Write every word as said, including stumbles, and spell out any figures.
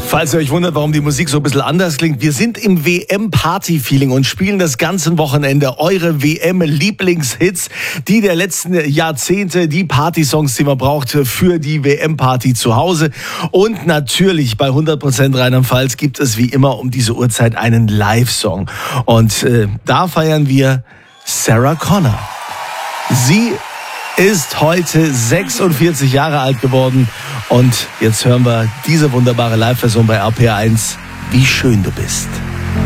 Falls ihr euch wundert, warum die Musik so ein bisschen anders klingt, wir sind im W M-Party-Feeling und spielen das ganze Wochenende eure W M-Lieblingshits, die der letzten Jahrzehnte, die Partysongs, die man braucht für die W M-Party zu Hause. Und natürlich bei hundert Prozent Rheinland-Pfalz gibt es wie immer um diese Uhrzeit einen Live-Song. Und äh, da feiern wir Sarah Connor. Sie ist heute sechsundvierzig Jahre alt geworden und jetzt hören wir diese wunderbare Live-Version bei R P R eins, Wie schön du bist.